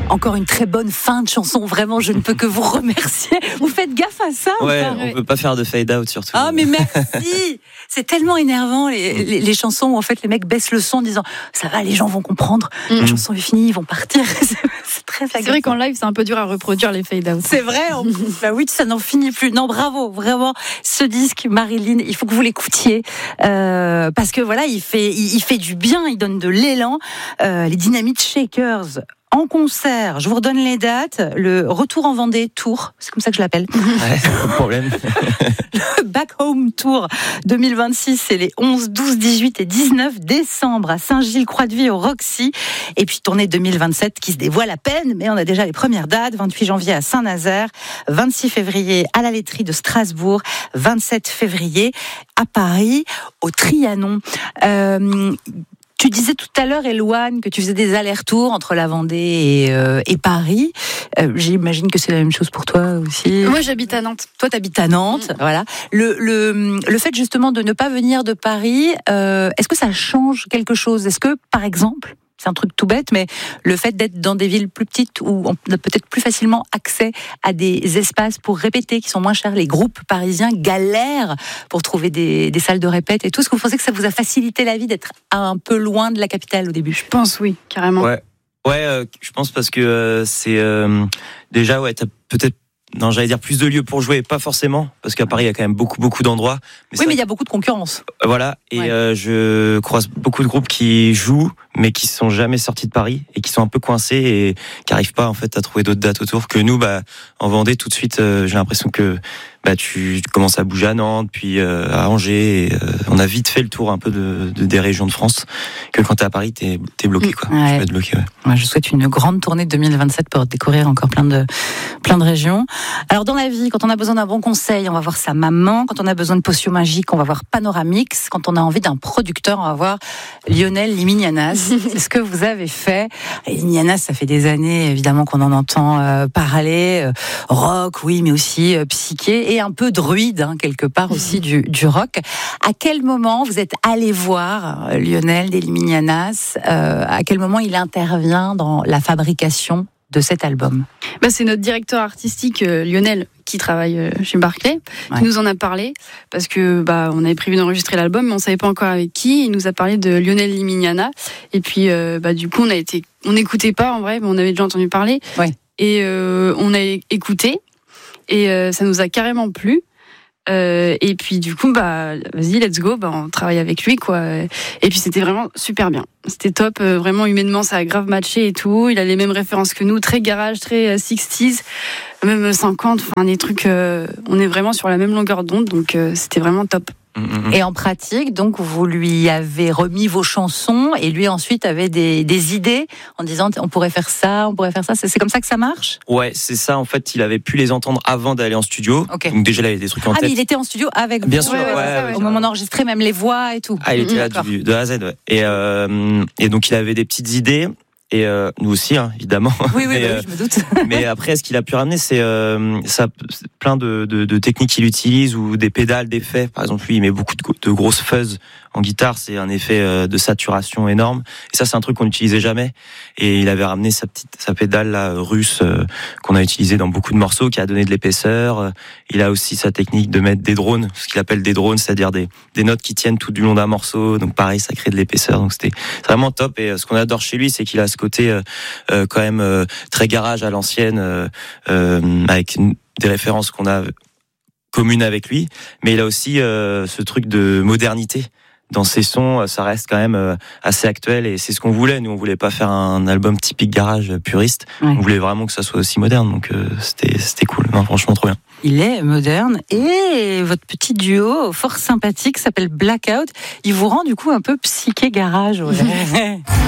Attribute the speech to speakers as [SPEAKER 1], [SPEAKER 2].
[SPEAKER 1] Encore une très bonne fin de chanson, vraiment, je ne peux que vous remercier. Vous faites gaffe à ça?
[SPEAKER 2] Ouais, on peut pas faire de fade out surtout.
[SPEAKER 1] Ah mais merci. C'est tellement énervant les chansons où en fait les mecs baissent le son en disant ça va, les gens vont comprendre, la chanson est finie, ils vont partir. C'est très agréable.
[SPEAKER 3] C'est vrai qu'en live c'est un peu dur à reproduire les fade out.
[SPEAKER 1] C'est vrai, en plus. Bah oui, ça n'en finit plus. Non, bravo, vraiment. Ce disque, Marilyn, il faut que vous l'écoutiez parce que voilà, il fait du bien, il donne de l'élan. Les Dynamite Shakers en concert, je vous redonne les dates. Le Retour en Vendée Tour, c'est comme ça que je l'appelle.
[SPEAKER 2] Ouais, pas de problème.
[SPEAKER 1] Le Back Home Tour 2026, c'est les 11, 12, 18 et 19 décembre à Saint-Gilles-Croix-de-Vie au Roxy. Et puis tournée 2027 qui se dévoile à peine, mais on a déjà les premières dates. 28 janvier à Saint-Nazaire, 26 février à la laiterie de Strasbourg, 27 février à Paris, au Trianon. Tu disais tout à l'heure, Elouane, que tu faisais des allers-retours entre la Vendée et Paris. J'imagine que c'est la même chose pour toi aussi.
[SPEAKER 3] Moi, j'habite à Nantes.
[SPEAKER 1] Toi, t'habites à Nantes, voilà. Le fait justement de ne pas venir de Paris, est-ce que ça change quelque chose? Est-ce que, par exemple, c'est un truc tout bête, mais le fait d'être dans des villes plus petites où on a peut-être plus facilement accès à des espaces pour répéter qui sont moins chers, les groupes parisiens galèrent pour trouver des salles de répète et tout. Est-ce que vous pensez que ça vous a facilité la vie d'être un peu loin de la capitale au début?
[SPEAKER 3] Je pense, oui, carrément.
[SPEAKER 2] Ouais, je pense parce que c'est déjà, ouais, t'as peut-être. Non, j'allais dire plus de lieux pour jouer, pas forcément, parce qu'à Paris, il y a quand même beaucoup d'endroits.
[SPEAKER 1] Mais il y a beaucoup de concurrence.
[SPEAKER 2] Voilà, et je croise beaucoup de groupes qui jouent, mais qui sont jamais sortis de Paris, et qui sont un peu coincés, et qui n'arrivent pas, en fait, à trouver d'autres dates autour. Que nous, en Vendée, tout de suite, j'ai l'impression que tu commences à bouger à Nantes, puis à Angers, et on a vite fait le tour un peu des régions de France, que quand t'es à Paris, t'es bloqué, quoi.
[SPEAKER 1] Ouais.
[SPEAKER 2] Tu peux être bloqué, ouais.
[SPEAKER 1] Moi, je souhaite une grande tournée de 2027 pour découvrir encore plein de régions. Alors, dans la vie, quand on a besoin d'un bon conseil, on va voir sa maman. Quand on a besoin de potions magiques, on va voir Panoramix. Quand on a envie d'un producteur, on va voir Lionel Liminianas. C'est ce que vous avez fait. Et Liminianas, ça fait des années, évidemment, qu'on en entend parler. Rock, oui, mais aussi psyché et un peu druide, quelque part aussi du rock. À quel moment vous êtes allé voir Lionel Liminianas? À quel moment il intervient dans la fabrication de cet album?
[SPEAKER 3] C'est notre directeur artistique Lionel qui travaille chez Barclay qui nous en a parlé parce que on avait prévu d'enregistrer l'album mais on savait pas encore avec qui. Il nous a parlé de Lionel Liminiana et puis du coup on n'écoutait pas en vrai mais on avait déjà entendu parler et on a écouté et ça nous a carrément plu. Et puis du coup vas-y, let's go, on travaille avec lui quoi. Et puis c'était vraiment super bien, c'était top, vraiment humainement ça a grave matché et tout. Il a les mêmes références que nous, très garage, très 60s, même 50, enfin des trucs, on est vraiment sur la même longueur d'onde, donc c'était vraiment top.
[SPEAKER 1] Et en pratique, donc, vous lui avez remis vos chansons et lui ensuite avait des idées en disant on pourrait faire ça, c'est comme ça que ça marche?
[SPEAKER 2] Ouais, c'est ça, en fait, il avait pu les entendre avant d'aller en studio.
[SPEAKER 1] Okay.
[SPEAKER 2] Donc déjà, il avait des trucs en tête.
[SPEAKER 1] Ah, mais il était en studio avec vous?
[SPEAKER 2] Bien sûr,
[SPEAKER 1] au moment d'enregistrer, même les voix et tout.
[SPEAKER 2] Ah, il était là de A à Z, ouais. Et donc, il avait des petites idées. Et nous aussi, évidemment.
[SPEAKER 1] Oui, je me doute.
[SPEAKER 2] Mais après, ce qu'il a pu ramener, c'est plein de techniques qu'il utilise ou des pédales d'effets. Par exemple, lui, il met beaucoup de grosses fuzz en guitare. C'est un effet de saturation énorme. Et ça, c'est un truc qu'on n'utilisait jamais. Et il avait ramené sa pédale là, russe qu'on a utilisée dans beaucoup de morceaux, qui a donné de l'épaisseur. Il a aussi sa technique de mettre des drones, ce qu'il appelle des drones, c'est-à-dire des notes qui tiennent tout du long d'un morceau. Donc pareil, ça crée de l'épaisseur. Donc c'était vraiment top. Et ce qu'on adore chez lui, c'est qu'il a ce côté quand même très garage à l'ancienne, avec des références qu'on a communes avec lui, mais il a aussi ce truc de modernité dans ses sons. Ça reste quand même assez actuel et c'est ce qu'on voulait. Nous, on voulait pas faire un album typique garage puriste. On voulait vraiment que ça soit aussi moderne, donc c'était cool. Non, franchement, trop bien.
[SPEAKER 1] Il est moderne et votre petit duo fort sympathique s'appelle Blackout. Il vous rend du coup un peu psyché garage. Ouais.